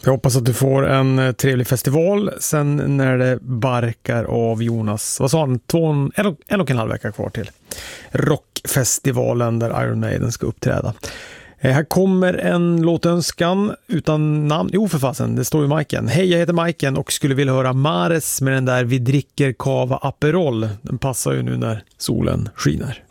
Jag hoppas att du får en trevlig festival sen när det barkar av Jonas. Vad sa han? En och en halv vecka kvar till rockfestivalen där Iron Maiden ska uppträda. Här kommer en låtönskan utan namn. Jo för fasen, det står ju Majken. Hej, jag heter Majken och skulle vilja höra Mares med den där Vi dricker kava Aperol. Den passar ju nu när solen skiner.